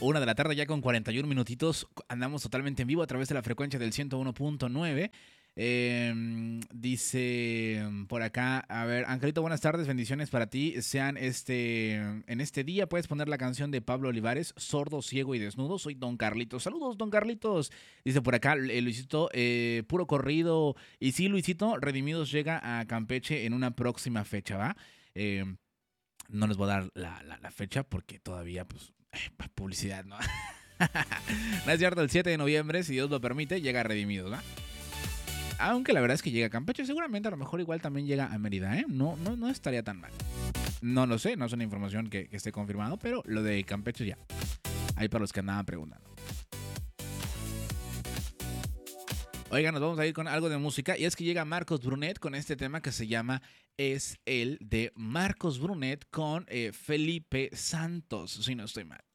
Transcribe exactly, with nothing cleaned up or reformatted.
Una de la tarde ya con cuarenta y un minutitos. Andamos totalmente en vivo a través de la frecuencia del ciento uno punto nueve. Eh, dice por acá, a ver, Angelito, buenas tardes, bendiciones para ti. Sean este, en este día puedes poner la canción de Pablo Olivares, Sordo, Ciego y Desnudo. Soy Don Carlitos. Saludos, Don Carlitos. Dice por acá, eh, Luisito, eh, puro corrido. Y sí, Luisito, Redimidos llega a Campeche en una próxima fecha, ¿va? Eh, no les voy a dar la, la, la fecha porque todavía, pues, eh, publicidad, ¿no? No es cierto, el siete de noviembre, si Dios lo permite, llega a Redimidos, ¿va? Aunque la verdad es que llega a Campeche, seguramente a lo mejor igual también llega a Mérida, ¿eh? No, no, no estaría tan mal. No lo sé, no es una información que, que esté confirmado, pero lo de Campeche ya. Ahí para los que andaban preguntando. Oigan, nos vamos a ir con algo de música. Y es que llega Marcos Brunet con este tema que se llama Es el de Marcos Brunet con eh, Felipe Santos, si no estoy mal.